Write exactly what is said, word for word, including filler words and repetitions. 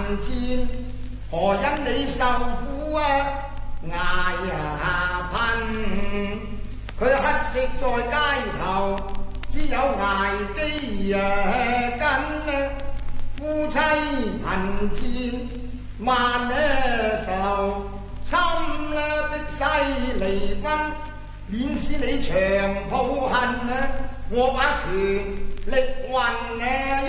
賤，何因你受苦啊捱啊貧？佢乞食在街頭，只有捱飢啊緊啊！夫妻貧賤萬愁，侵啦逼西離婚，免使你長抱恨啊！我把權力運啊！